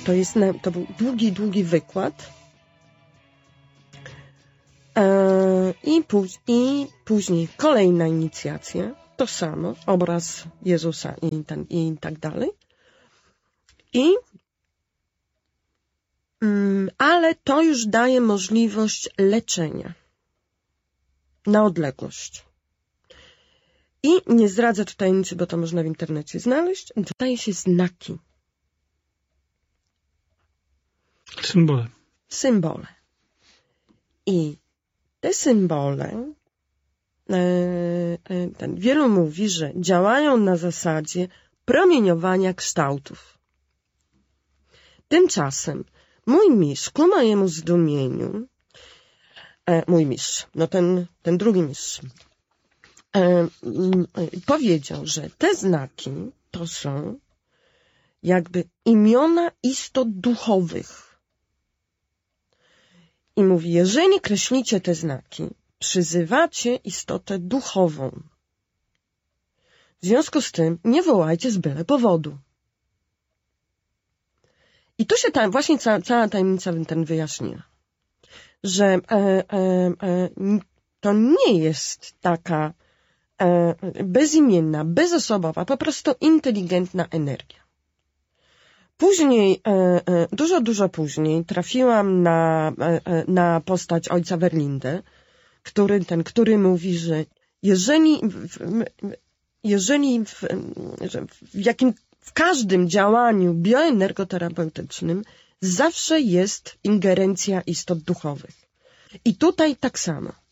To był długi wykład. I później kolejna inicjacja. To samo. Obraz Jezusa i tak dalej. Ale to już daje możliwość leczenia na odległość. I nie zdradzę tu tajemnicy, bo to można w internecie znaleźć. Daje się znaki. Symbole. I te symbole, wielu mówi, że działają na zasadzie promieniowania kształtów. Tymczasem mój mistrz, ku mojemu zdumieniu, mój mistrz, no ten drugi mistrz, powiedział, że te znaki to są jakby imiona istot duchowych. I mówi, jeżeli kreślicie te znaki, przyzywacie istotę duchową. W związku z tym nie wołajcie z byle powodu. I tu się właśnie cała tajemnica ten wyjaśniła, że to nie jest taka bezimienna, bezosobowa, po prostu inteligentna energia. Później, dużo później trafiłam na postać ojca Werlinde, który mówi, że w każdym działaniu bioenergoterapeutycznym zawsze jest ingerencja istot duchowych. I tutaj tak samo.